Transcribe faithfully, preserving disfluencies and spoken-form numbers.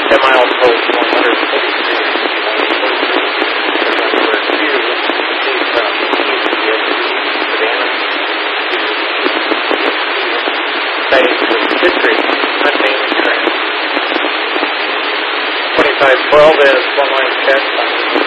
ten miles post one hundred forty-three. Number two, proceed from east to the Savannah to sighting the Citrus unnamed train. twenty-five twelve is one line check on